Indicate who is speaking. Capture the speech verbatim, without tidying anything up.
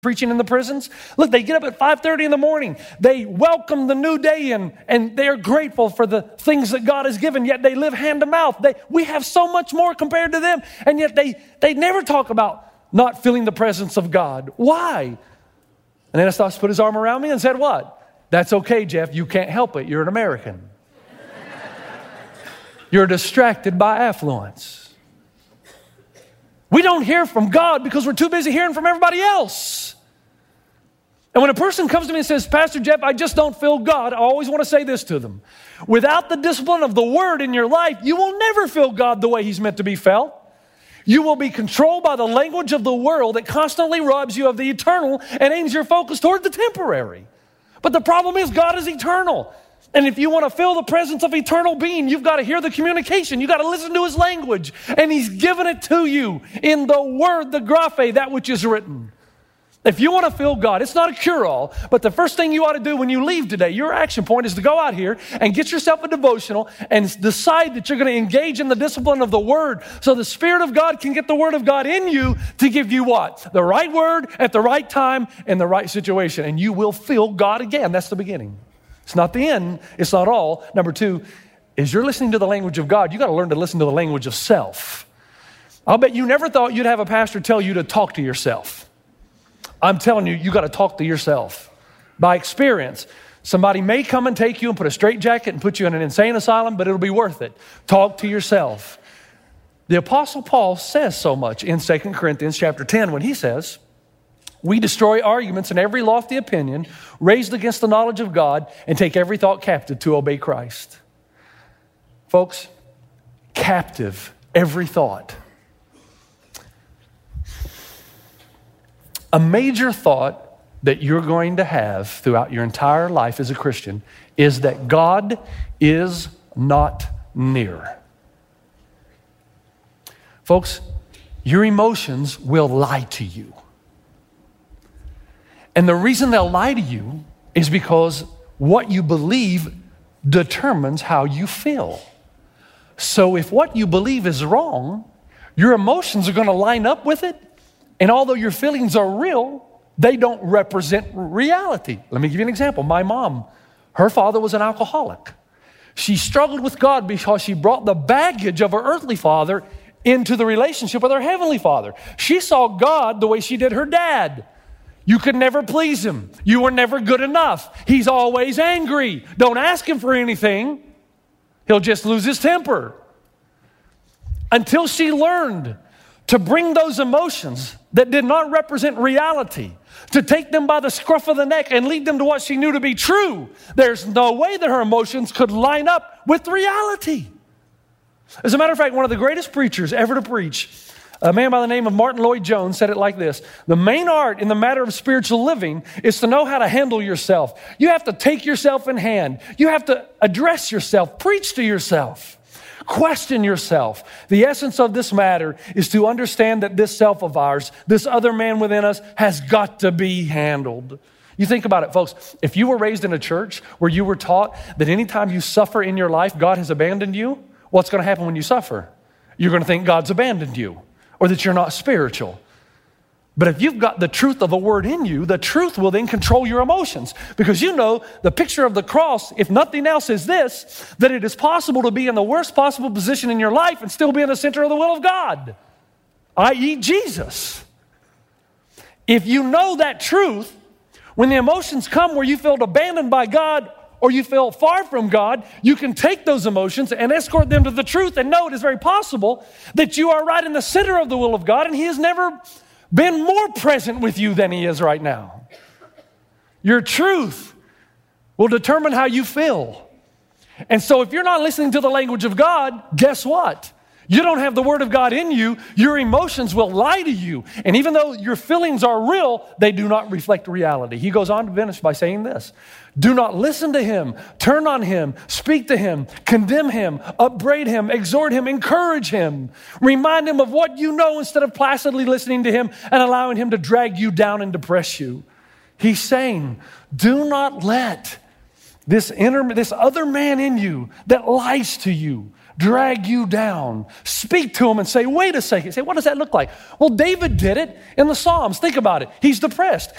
Speaker 1: preaching in the prisons. Look, they get up at five thirty in the morning. They welcome the new day and, and they're grateful for the things that God has given, yet they live hand to mouth. They, we have so much more compared to them, and yet they, they never talk about not feeling the presence of God. Why? And Anastas put his arm around me and said, what? That's okay, Jeff. You can't help it. You're an American. You're distracted by affluence. We don't hear from God because we're too busy hearing from everybody else. And when a person comes to me and says, Pastor Jeff, I just don't feel God, I always want to say this to them. Without the discipline of the Word in your life, you will never feel God the way He's meant to be felt. You will be controlled by the language of the world that constantly robs you of the eternal and aims your focus toward the temporary. But the problem is God is eternal. And if you want to feel the presence of eternal being, you've got to hear the communication. You've got to listen to His language. And He's given it to you in the Word, the graphe, that which is written. If you want to feel God, it's not a cure-all, but the first thing you ought to do when you leave today, your action point is to go out here and get yourself a devotional and decide that you're going to engage in the discipline of the Word so the Spirit of God can get the Word of God in you to give you what? The right word at the right time in the right situation. And you will feel God again. That's the beginning. It's not the end. It's not all. Number two, is you're listening to the language of God, you got to learn to listen to the language of self. I'll bet you never thought you'd have a pastor tell you to talk to yourself. I'm telling you, you got to talk to yourself. By experience, somebody may come and take you and put a straitjacket and put you in an insane asylum, but it'll be worth it. Talk to yourself. The Apostle Paul says so much in Second Corinthians chapter ten when he says, we destroy arguments and every lofty opinion raised against the knowledge of God and take every thought captive to obey Christ. Folks, captive every thought. A major thought that you're going to have throughout your entire life as a Christian is that God is not near. Folks, your emotions will lie to you. And the reason they'll lie to you is because what you believe determines how you feel. So if what you believe is wrong, your emotions are going to line up with it. And although your feelings are real, they don't represent reality. Let me give you an example. My mom, her father was an alcoholic. She struggled with God because she brought the baggage of her earthly father into the relationship with her heavenly Father. She saw God the way she did her dad. You could never please Him. You were never good enough. He's always angry. Don't ask Him for anything. He'll just lose his temper. Until she learned to bring those emotions that did not represent reality, to take them by the scruff of the neck and lead them to what she knew to be true, there's no way that her emotions could line up with reality. As a matter of fact, one of the greatest preachers ever to preach, a man by the name of Martin Lloyd-Jones, said it like this: the main art in the matter of spiritual living is to know how to handle yourself. You have to take yourself in hand. You have to address yourself, preach to yourself, question yourself. The essence of this matter is to understand that this self of ours, this other man within us, has got to be handled. You think about it, folks. If you were raised in a church where you were taught that anytime you suffer in your life, God has abandoned you, what's going to happen when you suffer? You're going to think God's abandoned you, or that you're not spiritual. But if you've got the truth of the Word in you, the truth will then control your emotions. Because you know the picture of the cross, if nothing else, is this: that it is possible to be in the worst possible position in your life and still be in the center of the will of God, that is Jesus. If you know that truth, when the emotions come where you feel abandoned by God or you feel far from God, you can take those emotions and escort them to the truth and know it is very possible that you are right in the center of the will of God and He has never been more present with you than He is right now. Your truth will determine how you feel. And so if you're not listening to the language of God, guess what? You don't have the Word of God in you. Your emotions will lie to you. And even though your feelings are real, they do not reflect reality. He goes on to finish by saying this: do not listen to him, turn on him, speak to him, condemn him, upbraid him, exhort him, encourage him. Remind him of what you know instead of placidly listening to him and allowing him to drag you down and depress you. He's saying, do not let this inner, this other man in you that lies to you drag you down. Speak to him and say, wait a second. Say, what does that look like? Well, David did it in the Psalms. Think about it. He's depressed.